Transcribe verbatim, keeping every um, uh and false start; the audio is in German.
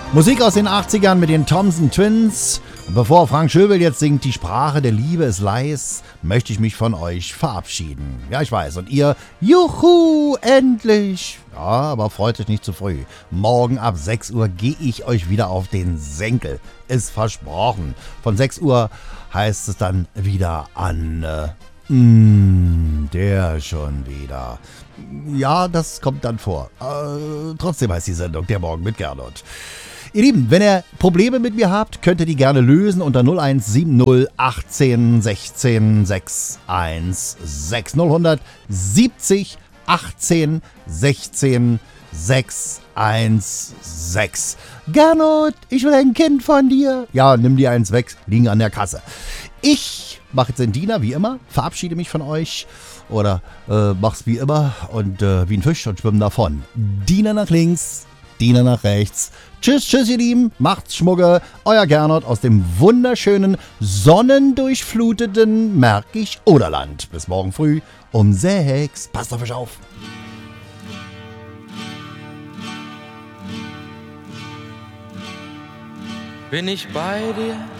Musik aus den achtzigern mit den Thompson Twins. Und bevor Frank Schöbel jetzt singt, die Sprache der Liebe ist leis, möchte ich mich von euch verabschieden. Ja, ich weiß. Und ihr, juhu, endlich. Ja, aber freut euch nicht zu früh. Morgen ab sechs Uhr gehe ich euch wieder auf den Senkel. Ist versprochen. Von sechs Uhr heißt es dann wieder an... Äh, Mm, der schon wieder. Ja, das kommt dann vor. Äh, trotzdem heißt die Sendung Der Morgen mit Gernot. Ihr Lieben, wenn ihr Probleme mit mir habt, könnt ihr die gerne lösen unter null eins sieben null achtzehn sechzehn sechs eins sechs null siebzig achtzehn sechzehn sechs eins sechs. Gernot, ich will ein Kind von dir. Ja, nimm dir eins weg, liegen an der Kasse. Ich mache jetzt den Diener, wie immer, verabschiede mich von euch oder äh, mach's wie immer und äh, wie ein Fisch und schwimm davon. Diener nach links, Diener nach rechts. Tschüss, tschüss, ihr Lieben, macht's Schmugge. Euer Gernot aus dem wunderschönen, sonnendurchfluteten Märkisch-Oderland. Bis morgen früh um sechs. Passt auf euch auf. Bin ich bei dir?